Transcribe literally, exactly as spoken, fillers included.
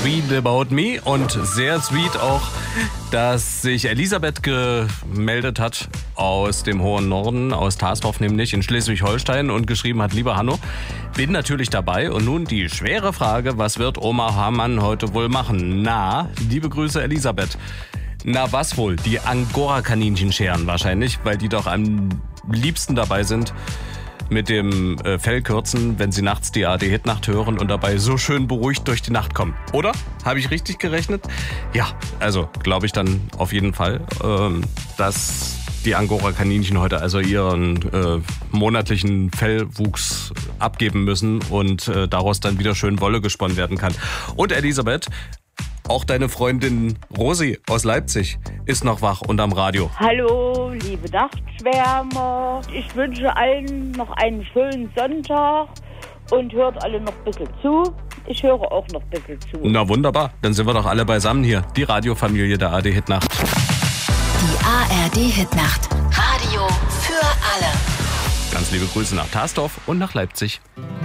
Sweet About Me und sehr sweet auch, dass sich Elisabeth gemeldet hat aus dem hohen Norden, aus Tarsdorf nämlich, in Schleswig-Holstein und geschrieben hat, lieber Hanno, bin natürlich dabei und nun die schwere Frage, was wird Oma Hamann heute wohl machen? Na, liebe Grüße Elisabeth. Na was wohl? Die Angora-Kaninchen scheren wahrscheinlich, weil die doch am liebsten dabei sind mit dem äh, Fellkürzen, wenn sie nachts die A D-Hit-Nacht hören und dabei so schön beruhigt durch die Nacht kommen. Oder? Habe ich richtig gerechnet? Ja, also glaube ich dann auf jeden Fall, ähm, dass die Angora-Kaninchen heute also ihren äh, monatlichen Fellwuchs abgeben müssen und äh, daraus dann wieder schön Wolle gesponnen werden kann. Und Elisabeth, auch deine Freundin Rosi aus Leipzig ist noch wach und am Radio. Hallo, liebe Nachtschwärmer. Ich wünsche allen noch einen schönen Sonntag und hört alle noch ein bisschen zu. Ich höre auch noch ein bisschen zu. Na wunderbar, dann sind wir doch alle beisammen hier. Die Radiofamilie der A D-Hit-Nacht. Die A R D-Hit-Nacht. Radio für alle. Ganz liebe Grüße nach Tarsdorf und nach Leipzig.